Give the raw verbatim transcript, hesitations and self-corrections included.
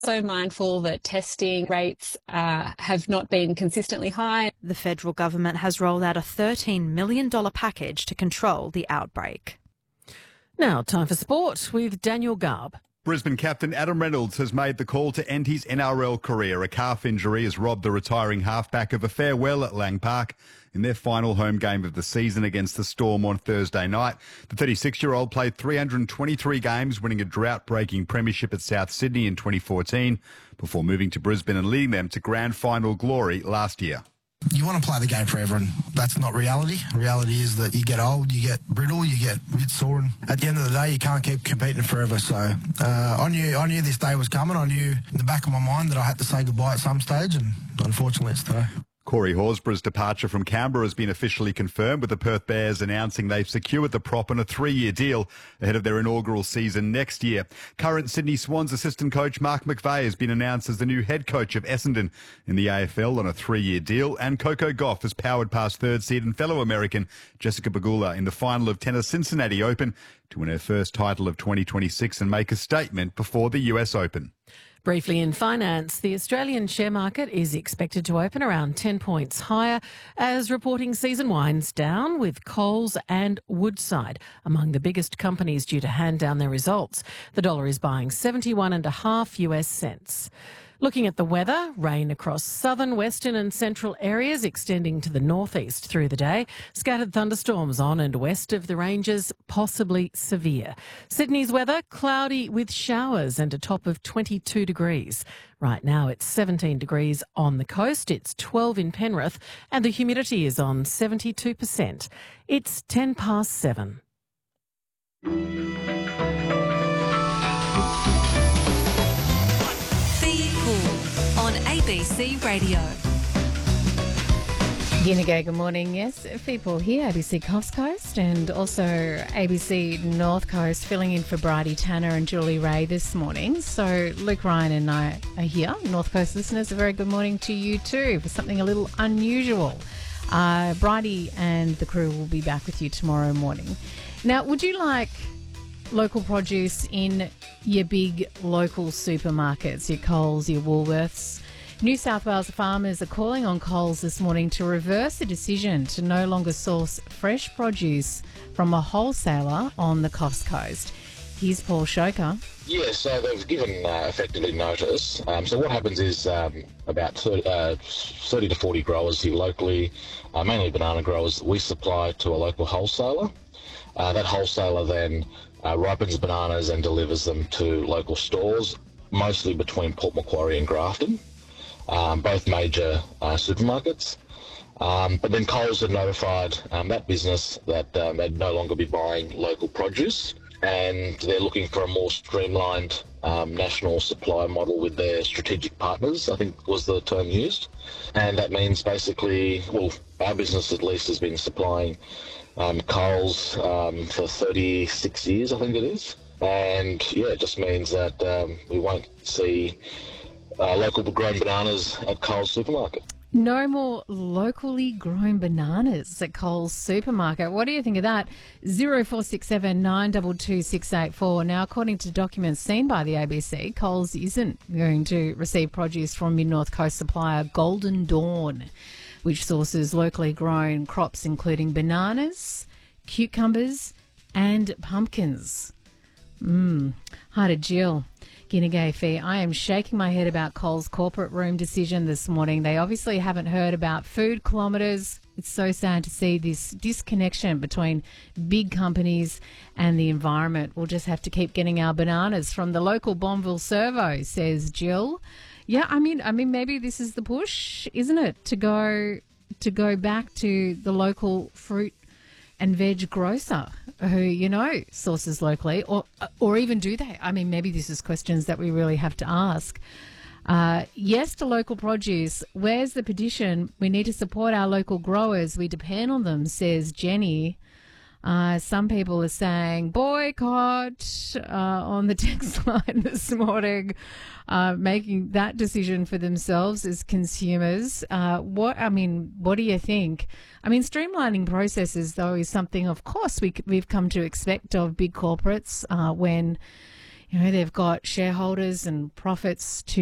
So mindful that testing rates uh, have not been consistently high. The federal government has rolled out a thirteen million dollars package to control the outbreak. Now, time for sport with Daniel Garb. Brisbane captain Adam Reynolds has made the call to end his N R L career. A calf injury has robbed the retiring halfback of a farewell at Lang Park in their final home game of the season against the Storm on Thursday night. The thirty-six-year-old played three hundred twenty-three games, winning a drought-breaking premiership at South Sydney in twenty fourteen, before moving to Brisbane and leading them to grand final glory last year. You want to play the game forever, and that's not reality. Reality is that you get old, you get brittle, you get a bit sore, and at the end of the day, you can't keep competing forever. So uh, I knew I knew this day was coming. I knew in the back of my mind that I had to say goodbye at some stage, and unfortunately it's today. Corey Horsburgh's departure from Canberra has been officially confirmed, with the Perth Bears announcing they've secured the prop on a three-year deal ahead of their inaugural season next year. Current Sydney Swans assistant coach Mark McVeigh has been announced as the new head coach of Essendon in the A F L on a three-year deal, and Coco Gauff has powered past third seed and fellow American Jessica Pegula in the final of tennis Cincinnati Open to win her first title of twenty twenty-six and make a statement before the U S Open. Briefly in finance, the Australian share market is expected to open around ten points higher as reporting season winds down, with Coles and Woodside among the biggest companies due to hand down their results. The dollar is buying seventy-one and a half US cents. Looking at the weather, rain across southern, western and central areas extending to the northeast through the day. Scattered thunderstorms on and west of the ranges, possibly severe. Sydney's weather, cloudy with showers and a top of twenty-two degrees. Right now it's seventeen degrees on the coast, it's twelve in Penrith and the humidity is on seventy-two percent. It's ten past seven. On A B C Radio. Ginnigo, good morning. Yes, people here, A B C Coast Coast and also A B C North Coast, filling in for Bridie Tanner and Julie Ray this morning. So Luke Ryan and I are here. North Coast listeners, a very good morning to you too for something a little unusual. Uh, Bridie and the crew will be back with you tomorrow morning. Now, would you like local produce in your big local supermarkets, your Coles, your Woolworths? New South Wales farmers are calling on Coles this morning to reverse a decision to no longer source fresh produce from a wholesaler on the Coast Coast. Here's Paul Shoker. Yeah, so they've given uh, effectively notice. Um, so what happens is um, about thirty, uh, thirty to forty growers here locally, uh, mainly banana growers, we supply to a local wholesaler. Uh, that wholesaler then uh, ripens bananas and delivers them to local stores, mostly between Port Macquarie and Grafton, um, both major uh, supermarkets. Um, but then Coles had notified um, that business that um, they'd no longer be buying local produce, and they're looking for a more streamlined um, national supply model with their strategic partners, I think was the term used. And that means basically, well, our business at least has been supplying um, Coles um, for thirty-six years, I think it is. And yeah, it just means that um, we won't see uh, local grown bananas at Coles supermarket. No more locally grown bananas at Coles supermarket. What do you think of that? zero four six seven nine two two six eight four. Now, according to documents seen by the A B C, Coles isn't going to receive produce from Mid-North Coast supplier Golden Dawn, which sources locally grown crops including bananas, cucumbers and pumpkins. Mmm. Hi to Jill. Ginnigo Fee. I am shaking my head about Coles' corporate room decision this morning. They obviously haven't heard about food kilometres. It's so sad to see this disconnection between big companies and the environment. We'll just have to keep getting our bananas from the local Bonville servo, says Jill. Yeah, I mean, I mean, maybe this is the push, isn't it, to go to go back to the local fruit and veg grocer who, you know, sources locally, or or even do they? I mean, maybe this is questions that we really have to ask. Uh, yes to local produce. Where's the petition? We need to support our local growers. We depend on them, says Jenny. Uh, some people are saying boycott uh, on the text line this morning, uh, making that decision for themselves as consumers. Uh, what I mean, what do you think? I mean, streamlining processes, though, is something, of course, we, we've come to expect of big corporates uh, when, You know, they've got shareholders and profits to